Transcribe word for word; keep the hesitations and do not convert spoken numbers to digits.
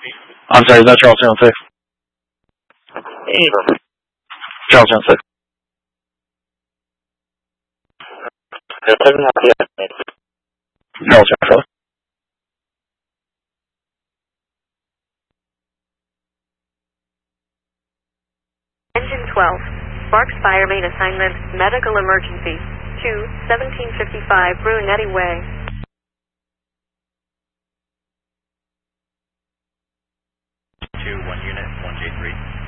I'm sorry, is that Charles Town six? Charles Town six. Charles Town six. Engine twelve. Sparks Fire Main Assignment, Medical Emergency, to seventeen fifty-five Brunetti Way. two, one unit, one J three.